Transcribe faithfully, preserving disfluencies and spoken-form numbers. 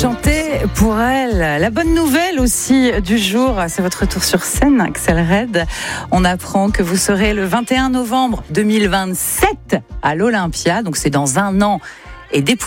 Chantez pour elle. La bonne nouvelle aussi du jour, c'est votre retour sur scène, Axel Red. On apprend que vous serez le vingt et un novembre deux mille vingt-sept à l'Olympia, donc c'est dans un an et des